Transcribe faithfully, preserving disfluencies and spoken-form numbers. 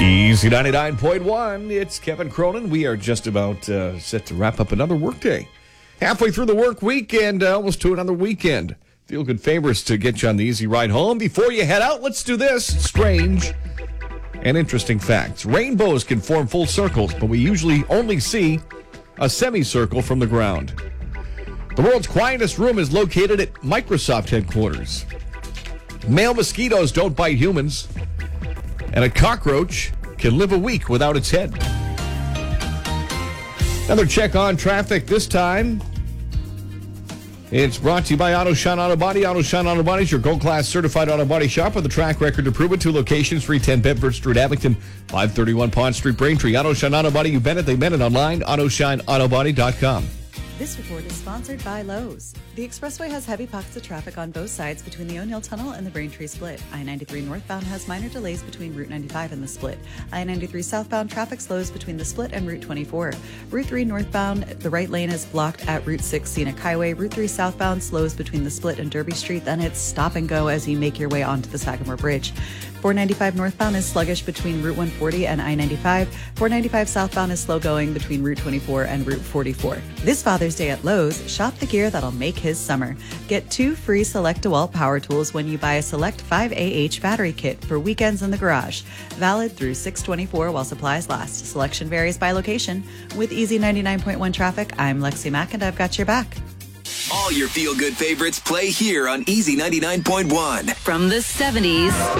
Easy ninety-nine point one, it's Kevin Cronin. We are just about uh, set to wrap up another workday. Halfway through the work week and uh, almost to another weekend. Feel good favors to get you on the easy ride home. Before you head out, let's do this. Strange and interesting facts. Rainbows can form full circles, but we usually only see a semicircle from the ground. The world's quietest room is located at Microsoft headquarters. Male mosquitoes don't bite humans. And a cockroach can live a week without its head. Another check on traffic this time. It's brought to you by Auto Shine Auto Body. Auto Shine Auto Body is your gold class certified auto body shop with a track record to prove it. Two locations, three ten Bedford Street, Abington, five thirty-one Pond Street, Braintree. Auto Shine Auto Body, you bet it, they meant it online, auto shine auto body dot com. This report is sponsored by Lowe's. The expressway has heavy pockets of traffic on both sides between the O'Neill Tunnel and the Braintree Split. I ninety-three northbound has minor delays between Route ninety-five and the Split. I ninety-three southbound traffic slows between the Split and Route twenty-four. Route three northbound, the right lane is blocked at Route six Scenic Highway. Route three southbound slows between the Split and Derby Street. Then it's stop and go as you make your way onto the Sagamore Bridge. four ninety-five northbound is sluggish between Route one forty and I ninety-five. four ninety-five southbound is slow going between Route twenty-four and Route forty-four. This Father's Day at Lowe's, shop the gear that'll make his summer. Get two free Select DeWalt power tools when you buy a Select five A H battery kit for weekends in the garage. Valid through six twenty-four while supplies last. Selection varies by location. With Easy ninety-nine point one traffic, I'm Lexi Mack and I've got your back. All your feel-good favorites play here on Easy ninety-nine point one. From the seventies